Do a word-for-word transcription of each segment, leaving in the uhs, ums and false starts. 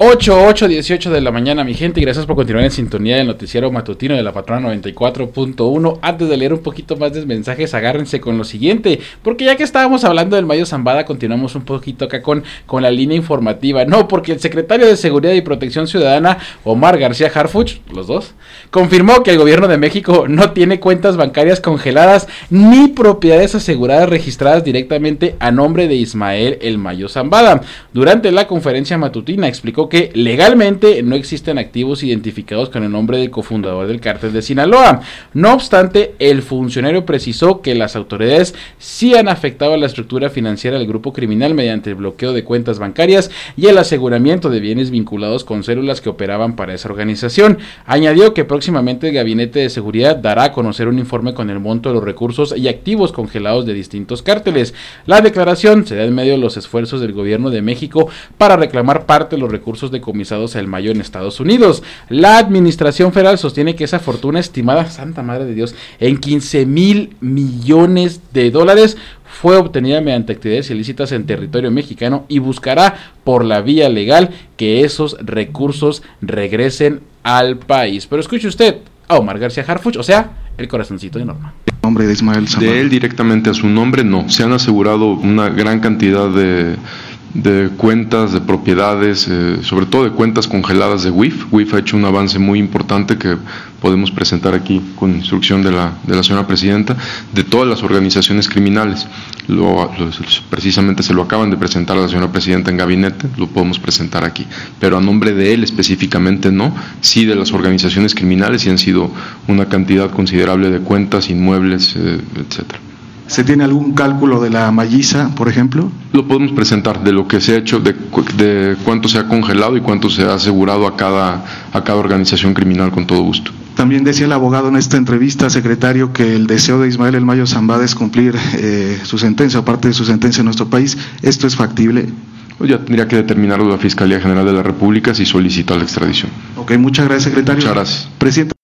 ocho, ocho, dieciocho de la mañana, mi gente, y gracias por continuar en sintonía del noticiero matutino de la Patrona noventa y cuatro punto uno. Antes de leer un poquito más de mensajes, agárrense con lo siguiente, porque ya que estábamos hablando del Mayo Zambada, continuamos un poquito acá con, con la línea informativa. No, porque el secretario de Seguridad y Protección Ciudadana, Omar García Harfuch, los dos, confirmó que el gobierno de México no tiene cuentas bancarias congeladas ni propiedades aseguradas registradas directamente a nombre de Ismael El Mayo Zambada. Durante la conferencia matutina explicó que legalmente no existen activos identificados con el nombre del cofundador del cártel de Sinaloa. No obstante, el funcionario precisó que las autoridades sí han afectado a la estructura financiera del grupo criminal mediante el bloqueo de cuentas bancarias y el aseguramiento de bienes vinculados con células que operaban para esa organización. Añadió que próximamente el Gabinete de Seguridad dará a conocer un informe con el monto de los recursos y activos congelados de distintos cárteles. La declaración se da en medio de los esfuerzos del gobierno de México para reclamar parte de los recursos decomisados al Mayo en Estados Unidos. La administración federal sostiene que esa fortuna estimada, santa madre de Dios, en quince mil millones de dólares fue obtenida mediante actividades ilícitas en territorio mexicano y buscará por la vía legal que esos recursos regresen al país. Pero escuche usted a Omar García Harfuch, o sea, el corazoncito de Norma. Nombre de Ismael Zambada. De él directamente a su nombre, no. Se han asegurado una gran cantidad de de cuentas, de propiedades, eh, sobre todo de cuentas congeladas de W I F. W I F ha hecho un avance muy importante que podemos presentar aquí con instrucción de la, de la señora presidenta, de todas las organizaciones criminales. Lo, lo, precisamente se lo acaban de presentar a la señora presidenta en gabinete, lo podemos presentar aquí, pero a nombre de él específicamente no, sí de las organizaciones criminales, y han sido una cantidad considerable de cuentas, inmuebles, eh, etcétera. ¿Se tiene algún cálculo de la malliza, por ejemplo? Lo podemos presentar, de lo que se ha hecho, de, de cuánto se ha congelado y cuánto se ha asegurado a cada, a cada organización criminal, con todo gusto. También decía el abogado en esta entrevista, secretario, que el deseo de Ismael El Mayo Zambada es cumplir eh, su sentencia, aparte de su sentencia en nuestro país. ¿Esto es factible? Pues ya tendría que determinarlo la Fiscalía General de la República si solicita la extradición. Ok, muchas gracias, secretario. Muchas gracias. Presidente.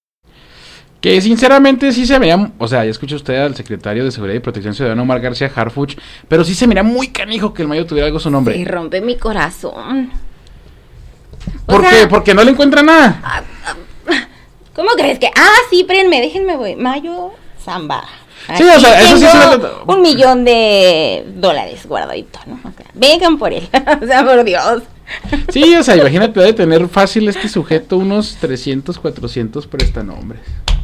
Que sinceramente sí se mira, o sea, ya escucha usted al secretario de Seguridad y Protección Ciudadana, Omar García Harfuch, pero sí se mira muy canijo que el Mayo tuviera algo a su nombre. Sí, rompe mi corazón. ¿Por qué? Porque no le encuentra nada. ¿Cómo crees que? Ah, sí, espérenme, déjenme, voy. Mayo Zambada. Sí, o sea, eso sí es una... un millón de dólares guardadito, ¿no? O sea, vengan por él, o sea, por Dios. Sí, o sea, imagínate, debe tener fácil este sujeto unos trescientos, cuatrocientos prestanombres.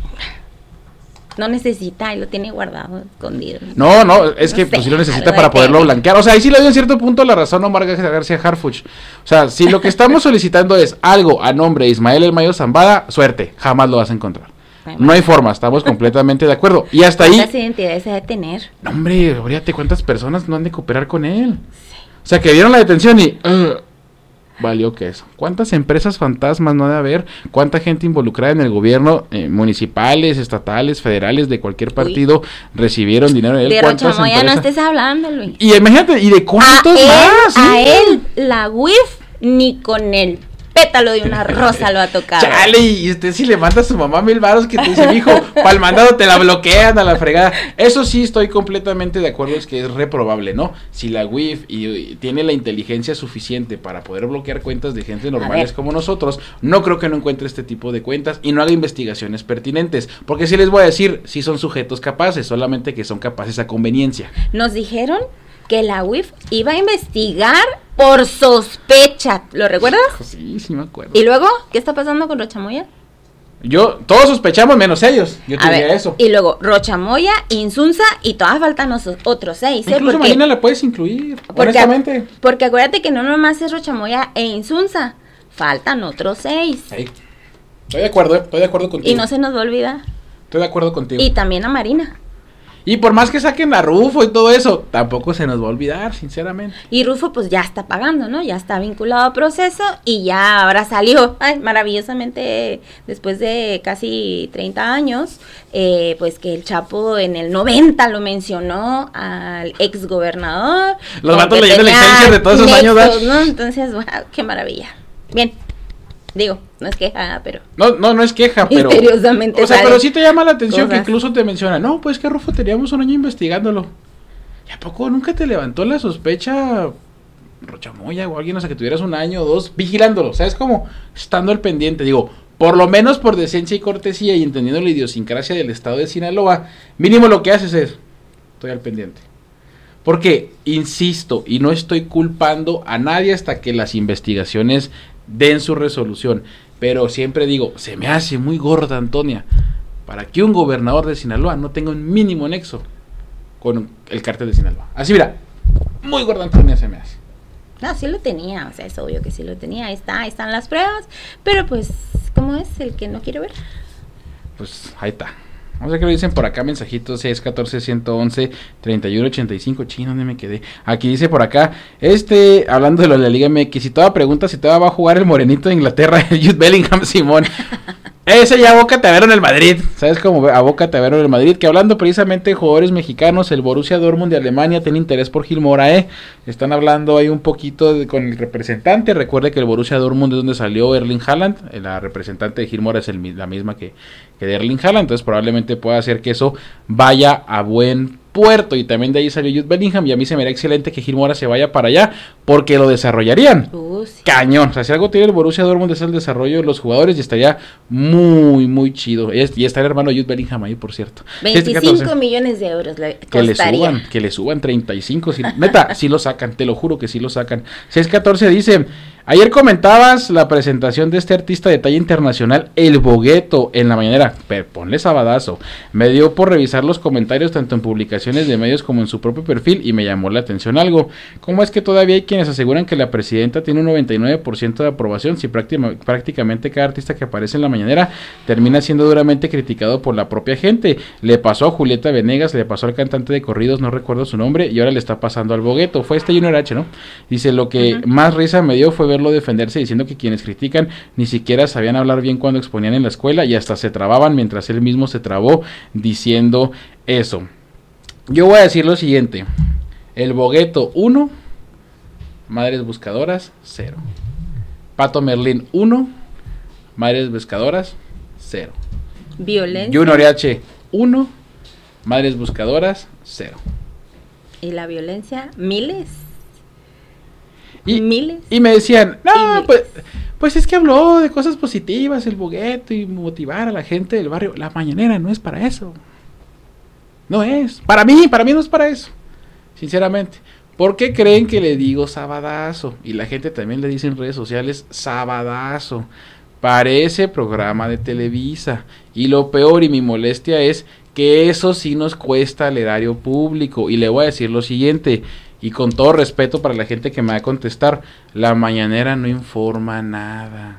No necesita, y lo tiene guardado, escondido. No, no, es no que sé, pues sí lo necesita algo para de poderlo que... blanquear. O sea, ahí sí le doy en cierto punto la razón a Omar García Harfuch. O sea, si lo que estamos solicitando es algo a nombre de Ismael El Mayo Zambada, suerte, jamás lo vas a encontrar. No hay forma, estamos completamente de acuerdo. Y hasta ahí... ¿Cuántas identidades se debe tener? No, hombre, fíjate cuántas personas no han de cooperar con él. Sí. O sea, que vieron la detención y... Uh, valió que eso. ¿Cuántas empresas fantasmas no debe haber? ¿Cuánta gente involucrada en el gobierno, eh, municipales, estatales, federales, de cualquier partido, Uy. recibieron dinero de él? De Rochamoya no estés hablando, Luis. Y imagínate, ¿y de cuántos a más? Él, a él, la W I F, ni con él. Pétalo de una rosa lo ha tocado. Chale, y usted si le manda a su mamá mil varos que te dice, hijo, para el mandado te la bloquean a la fregada. Eso sí estoy completamente de acuerdo, es que es reprobable, ¿no? Si la W I F y, y tiene la inteligencia suficiente para poder bloquear cuentas de gente normales como nosotros, no creo que no encuentre este tipo de cuentas y no haga investigaciones pertinentes. Porque sí les voy a decir, sí son sujetos capaces, solamente que son capaces a conveniencia. Nos dijeron que la W I F iba a investigar por sospecha, ¿lo recuerdas? Sí, sí me acuerdo. ¿Y luego qué está pasando con Rochamoya? Yo, todos sospechamos menos ellos, yo te diría eso. Y luego Rochamoya, Insunza y todavía faltan los otros seis, ¿eh? Incluso porque, Marina la puedes incluir, porque, honestamente. Porque acuérdate que no nomás es Rochamoya e Insunza, faltan otros seis. Sí. Estoy de acuerdo, estoy de acuerdo contigo. Y no se nos va a olvidar. Estoy de acuerdo contigo. Y también a Marina. Y por más que saquen a Rufo y todo eso, tampoco se nos va a olvidar, sinceramente. Y Rufo pues ya está pagando, ¿no? Ya está vinculado a proceso y ya ahora salió, ay, maravillosamente, después de casi treinta años, eh, pues que el Chapo en el noventa lo mencionó al ex gobernador. Los vatos leyendo el Excelsior de todos esos nexos, años, ¿no? Entonces, wow, qué maravilla. Bien. Digo, no es queja, pero... No, no, no es queja, pero... Misteriosamente o sea, pero sí te llama la atención cosas. Que incluso te menciona, no, pues que Rufo teníamos un año investigándolo. ¿Y a poco nunca te levantó la sospecha Rochamoya o alguien, o sea, que tuvieras un año o dos vigilándolo, ¿sabes cómo? Estando al pendiente, digo, por lo menos por decencia y cortesía y entendiendo la idiosincrasia del estado de Sinaloa, mínimo lo que haces es, estoy al pendiente. Porque, insisto, y no estoy culpando a nadie hasta que las investigaciones den su resolución, pero siempre digo, se me hace muy gorda, Antonia, para que un gobernador de Sinaloa no tenga un mínimo nexo con el cártel de Sinaloa. Así mira, muy gorda, Antonia, se me hace. No, sí lo tenía, o sea, es obvio que sí lo tenía, ahí está, ahí están las pruebas, pero pues, ¿cómo es el que no quiere ver? Pues ahí está. Vamos a ver qué lo dicen por acá, mensajitos, seis uno cuatro, uno uno uno, tres uno ocho cinco, chino, ¿dónde me quedé? Aquí dice por acá, este, hablando de lo de la Liga M X, si toda pregunta si todavía va a jugar el morenito de Inglaterra, el Jude Bellingham, Simón. Ese ya abócate a verlo en el Madrid, ¿sabes cómo? Abócate a verlo en el Madrid, que hablando precisamente de jugadores mexicanos, el Borussia Dortmund de Alemania tiene interés por Gil Morae, están hablando ahí un poquito de, con el representante, recuerde que el Borussia Dortmund es donde salió Erling Haaland, la representante de Gil Morae es el, la misma que, que de Erling Haaland, entonces probablemente pueda hacer que eso vaya a buen puerto, y también de ahí salió Jude Bellingham, y a mí se me haría excelente que Gil Mora se vaya para allá, porque lo desarrollarían, uh, sí. Cañón, o sea, si algo tiene el Borussia Dortmund es el desarrollo de los jugadores, y estaría muy, muy chido, y está el hermano Jude Bellingham ahí, por cierto. veinticinco millones de euros le que le suban, que le suban treinta y cinco, si, neta, sí lo sacan, te lo juro que sí lo sacan. seis catorce dice, ayer comentabas la presentación de este artista de talla internacional, El Bogueto, en la mañanera, pero ponle sabadazo, me dio por revisar los comentarios tanto en publicaciones de medios como en su propio perfil y me llamó la atención algo, ¿cómo es que todavía hay quienes aseguran que la presidenta tiene un noventa y nueve por ciento de aprobación si práctima, prácticamente cada artista que aparece en la mañanera termina siendo duramente criticado por la propia gente? Le pasó a Julieta Venegas, le pasó al cantante de corridos, no recuerdo su nombre, y ahora le está pasando al Bogueto, fue este Junior H, ¿no? Dice, lo que uh-huh. más risa me dio fue verlo defenderse diciendo que quienes critican ni siquiera sabían hablar bien cuando exponían en la escuela y hasta se trababan mientras él mismo se trabó diciendo eso. Yo voy a decir lo siguiente, El Bogueto uno, Madres Buscadoras cero, Pato Merlín uno, Madres Buscadoras cero, Violencia Junior H uno, Madres Buscadoras cero. Y la violencia miles. Y, miles. Y me decían, no, pues, pues es que habló de cosas positivas, El Bogueto, y motivar a la gente del barrio. La mañanera no es para eso. No es. Para mí, para mí no es para eso. Sinceramente. ¿Por qué creen que le digo sabadazo? Y la gente también le dice en redes sociales sabadazo. Parece programa de Televisa. Y lo peor y mi molestia es que eso sí nos cuesta al erario público. Y le voy a decir lo siguiente, y con todo respeto para la gente que me va a contestar, la mañanera no informa nada.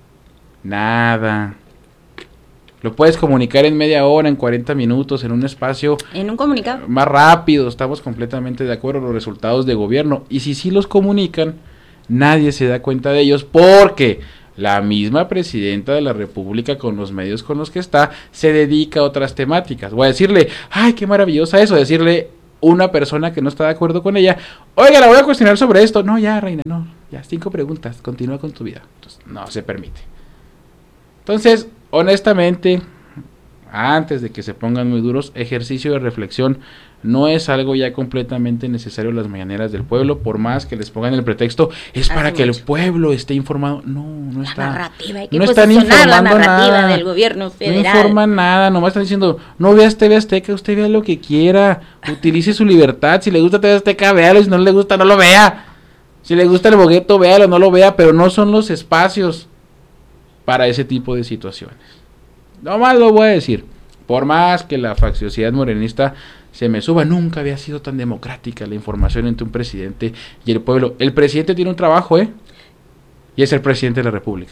Nada. Lo puedes comunicar en media hora, en cuarenta minutos, en un espacio en un comunicado más rápido, estamos completamente de acuerdo, los resultados de gobierno, y si sí los comunican, nadie se da cuenta de ellos, porque la misma presidenta de la república, con los medios con los que está, se dedica a otras temáticas. Voy a decirle, ay, qué maravillosa eso, decirle una persona que no está de acuerdo con ella, oiga, la voy a cuestionar sobre esto, no, ya, reina, no, ya, cinco preguntas, continúa con tu vida. Entonces, no se permite. Entonces, honestamente, antes de que se pongan muy duros, ejercicio de reflexión, no es algo ya completamente necesario las mañaneras del pueblo, por más que les pongan el pretexto, es para que el pueblo esté informado. No, no está. La narrativa, hay que no están informando la narrativa nada del gobierno federal. No informan nada, nomás están diciendo, no veas T V Azteca, usted vea lo que quiera, utilice su libertad, si le gusta T V Azteca, véalo, si no le gusta, no lo vea. Si le gusta El Bogueto, véalo, no lo vea, pero no son los espacios para ese tipo de situaciones. Nomás lo voy a decir, por más que la facciosidad morenista se me suba, nunca había sido tan democrática la información entre un presidente y el pueblo. El presidente tiene un trabajo, ¿eh? Y es el presidente de la república.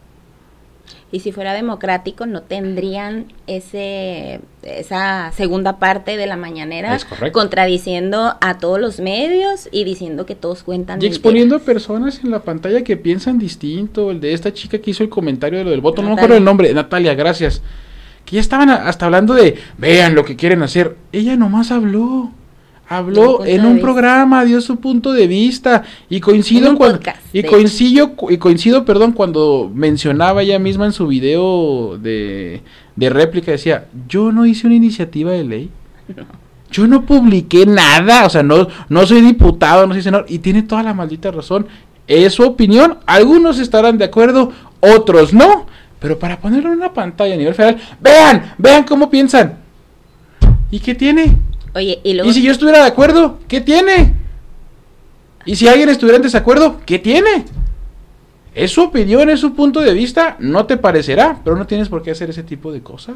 Y si fuera democrático, no tendrían ese esa segunda parte de la mañanera contradiciendo a todos los medios y diciendo que todos cuentan. Y exponiendo a personas en la pantalla que piensan distinto. El de esta chica que hizo el comentario de lo del voto, Natalia. No me acuerdo el nombre, Natalia, gracias. Que ya estaban hasta hablando de, vean lo que quieren hacer. Ella nomás habló. Habló en un programa, dio su punto de vista y coincido cuando, y coincido y coincido, perdón, cuando mencionaba ella misma en su video de, de réplica, decía, yo no hice una iniciativa de ley. No. yo no publiqué nada, o sea, no, no soy diputado, no soy senador, y tiene toda la maldita razón. Es su opinión, algunos estarán de acuerdo, otros no, pero para ponerlo en una pantalla a nivel federal, vean, vean cómo piensan. ¿Y qué tiene? Oye, y luego... ¿Y si yo estuviera de acuerdo? ¿Qué tiene? ¿Y si alguien estuviera en desacuerdo? ¿Qué tiene? Es su opinión, es su punto de vista, no te parecerá, pero no tienes por qué hacer ese tipo de cosas.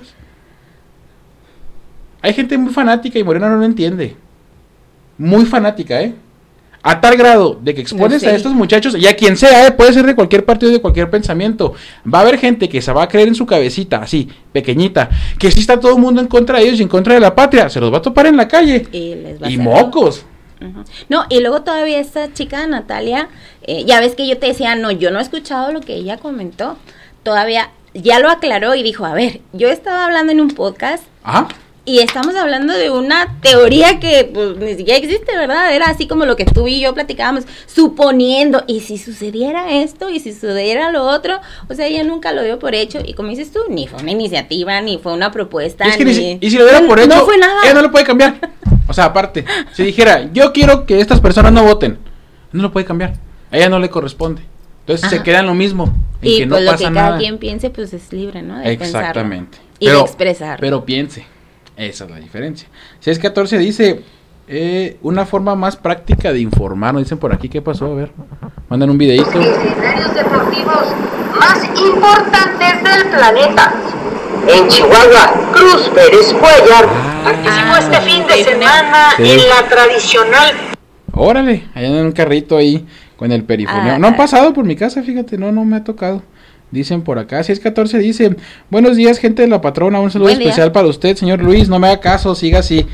Hay gente muy fanática y Morena no lo entiende. Muy fanática, ¿eh? A tal grado de que expones no sé. a estos muchachos, y a quien sea, ¿eh? Puede ser de cualquier partido, de cualquier pensamiento. Va a haber gente que se va a creer en su cabecita, así, pequeñita, que sí está todo el mundo en contra de ellos y en contra de la patria. Se los va a topar en la calle. Y, les va y a mocos. Uh-huh. No, y luego todavía esta chica, Natalia, eh, ya ves que yo te decía, no, yo no he escuchado lo que ella comentó. Todavía ya lo aclaró y dijo, a ver, yo estaba hablando en un podcast. Ajá. Y estamos hablando de una teoría que pues ni siquiera existe, ¿verdad? Era así como lo que tú y yo platicábamos, suponiendo, y si sucediera esto, y si sucediera lo otro, o sea, ella nunca lo dio por hecho, y como dices tú, ni fue una iniciativa, ni fue una propuesta, y, es que ni... ni, y si lo diera por hecho, no fue nada. Ella no lo puede cambiar. O sea, aparte, si dijera, yo quiero que estas personas no voten, no lo puede cambiar, a ella no le corresponde. Entonces Ajá. se queda en lo mismo, en y que pues no lo pasa que nada. cada quien piense, pues es libre, ¿no? De Exactamente. Pensarlo y pero, de expresarlo. Pero piense. Esa es la diferencia. seis catorce dice, eh, una forma más práctica de informar, nos dicen por aquí, ¿qué pasó? A ver, mandan un videito. Escenarios deportivos más importantes del planeta. En Chihuahua, Cruz Pérez Cuellar ah, participó este fin de semana sí. en la tradicional... Órale, allá en un carrito ahí con el perifoneo. Ah, no han pasado por mi casa, fíjate, no, no me ha tocado. Dicen por acá, seis catorce dice, buenos días gente de la patrona, un saludo Buen especial día. para usted, señor Luis, no me haga caso, siga así.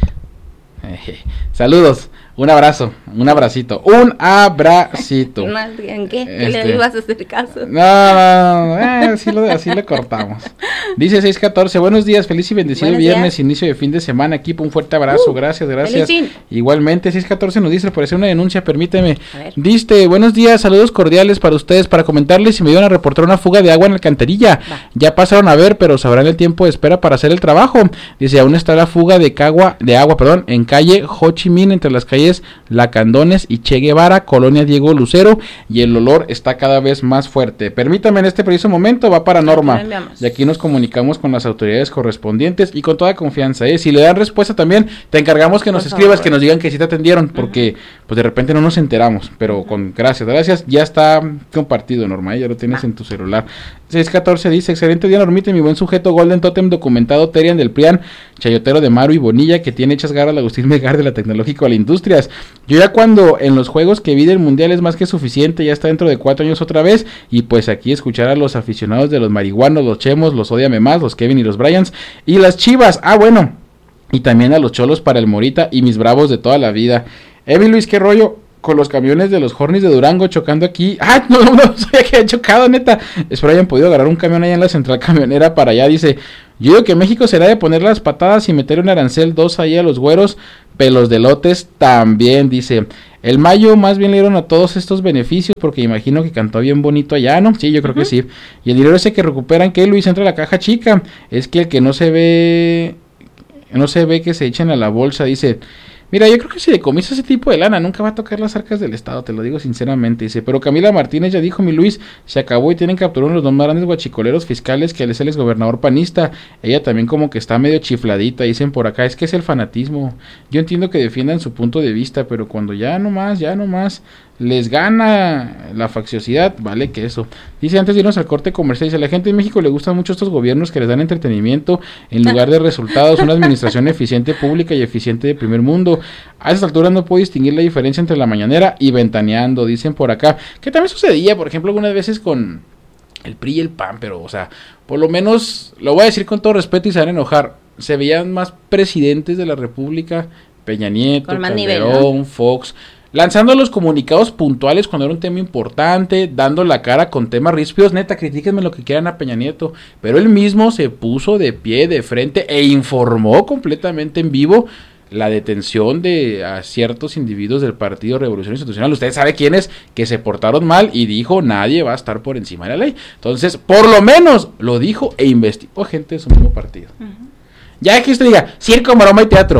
Saludos, un abrazo, un abracito, un abracito. ¿En qué? ¿Qué este, le ibas a hacer caso? No, no, no eh, así, lo, así lo cortamos. Dice seis catorce, buenos días, feliz y bendecido buenos viernes, días. Inicio de fin de semana, equipo, un fuerte abrazo, uh, gracias, gracias. Igualmente, seis catorce nos dice, por hacer una denuncia, permíteme. Dice, buenos días, saludos cordiales para ustedes, para comentarles si me iban a reportar una fuga de agua en la alcantarilla. Va. Ya pasaron a ver, pero sabrán el tiempo de espera para hacer el trabajo. Dice, aún está la fuga de, cagua, de agua, perdón, en calle Ho Chi Minh, entre las calles Lacandones y Che Guevara, colonia Diego Lucero, y el olor está cada vez más fuerte. Permítame en este preciso momento, va para Norma, y aquí nos comunicamos con las autoridades correspondientes y con toda confianza, ¿eh? Si le dan respuesta también, te encargamos que nos Por escribas, favor. que nos digan que sí te atendieron, porque uh-huh. pues de repente no nos enteramos, pero uh-huh. con gracias, gracias, ya está compartido, Norma, ¿eh? Ya lo tienes uh-huh. en tu celular. seis catorce dice, excelente día, Normita, mi buen sujeto Golden Totem documentado Terian del Prian, chayotero de Maru y Bonilla, que tiene hechas garras a Agustín Melgar de la Tecnológico a la Industrias. Yo ya cuando en los juegos que vi del Mundial es más que suficiente, ya está dentro de cuatro años otra vez, y pues aquí escuchar a los aficionados de los marihuanos, los chemos, los odiame más, los Kevin y los Bryans, y las Chivas, ah bueno, y también a los cholos para el Morita y mis bravos de toda la vida. Evi Luis, qué rollo con los camiones de los Hornets de Durango chocando aquí. Ah, no, no, no sabía que había chocado, neta. Espero hayan podido agarrar un camión allá en la central camionera para allá. Dice, yo digo que México será de poner las patadas y meter un arancel dos ahí a los güeros, pelos de lotes también. Dice, el Mayo más bien le dieron a todos estos beneficios porque imagino que cantó bien bonito allá, ¿no? Sí, yo creo uh-huh. que sí. Y el dinero ese que recuperan, que Luis, entra a la caja chica. Es que el que no se ve, no se ve que se echen a la bolsa, dice... Mira, yo creo que si decomisas ese tipo de lana, nunca va a tocar las arcas del Estado, te lo digo sinceramente, dice, pero Camila Martínez ya dijo, mi Luis, se acabó y tienen capturados los dos más grandes guachicoleros fiscales, que él es el exgobernador panista, ella también como que está medio chifladita, dicen por acá, es que es el fanatismo, yo entiendo que defiendan su punto de vista, pero cuando ya nomás, ya nomás, les gana la facciosidad, vale que eso. Dice, antes de irnos al corte comercial, dice, a la gente de México le gustan mucho estos gobiernos que les dan entretenimiento en lugar de resultados, una administración eficiente pública y eficiente de primer mundo. A esas alturas no puedo distinguir la diferencia entre la mañanera y ventaneando, dicen por acá, que también sucedía, por ejemplo, algunas veces con el P R I y el P A N, pero, o sea, por lo menos, lo voy a decir con todo respeto y se van a enojar, se veían más presidentes de la República, Peña Nieto, Calderón, nivel, ¿no? Fox, lanzando los comunicados puntuales cuando era un tema importante, dando la cara con temas ríspidos, neta, critíquenme lo que quieran a Peña Nieto, pero él mismo se puso de pie, de frente, e informó completamente en vivo la detención de a ciertos individuos del Partido Revolución Institucional, usted sabe quiénes, que se portaron mal, y dijo, nadie va a estar por encima de la ley, entonces, por lo menos, lo dijo e investigó gente de su mismo partido. Uh-huh. Ya que usted diga, circo, maroma y teatro,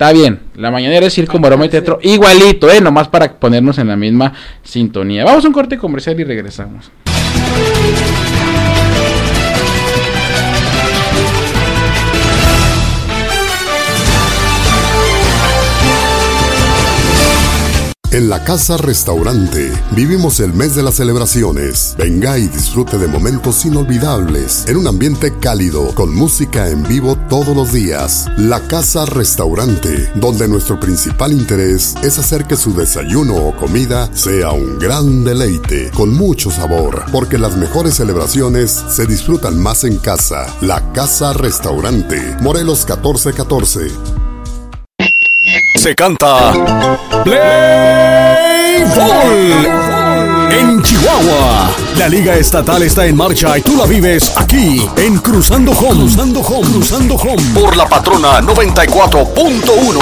Está bien, la mañanera es circo, maroma y teatro, igualito, eh, nomás para ponernos en la misma sintonía. Vamos a un corte comercial y regresamos. En la Casa Restaurante vivimos el mes de las celebraciones. Venga y disfrute de momentos inolvidables en un ambiente cálido con música en vivo todos los días. La Casa Restaurante, donde nuestro principal interés es hacer que su desayuno o comida sea un gran deleite con mucho sabor, porque las mejores celebraciones se disfrutan más en casa. La Casa Restaurante, Morelos catorce catorce. Se canta Play Ball en Chihuahua. La liga estatal está en marcha y tú la vives aquí en Cruzando Home, Cruzando Home, Cruzando Home por la Patrona noventa y cuatro punto uno.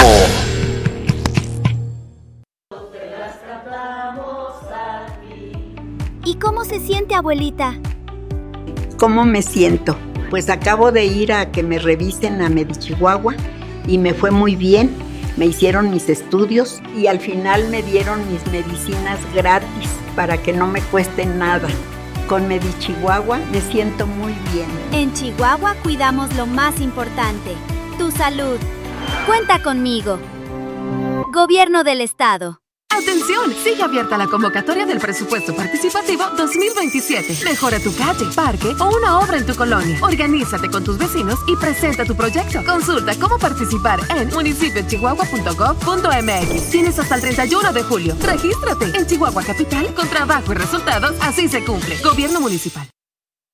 ¿Y cómo se siente, abuelita? ¿Cómo me siento? Pues acabo de ir a que me revisen a Medichihuahua y me fue muy bien. Me hicieron mis estudios y al final me dieron mis medicinas gratis para que no me cueste nada. Con Medichihuahua me siento muy bien. En Chihuahua cuidamos lo más importante, tu salud. Cuenta conmigo. Gobierno del Estado. ¡Atención! Sigue abierta la convocatoria del presupuesto participativo dos mil veintisiete. Mejora tu calle, parque o una obra en tu colonia. Organízate con tus vecinos y presenta tu proyecto. Consulta cómo participar en municipio chihuahua punto gov punto m x. Tienes hasta el treinta y uno de julio. Regístrate en Chihuahua Capital con trabajo y resultados. Así se cumple. Gobierno municipal.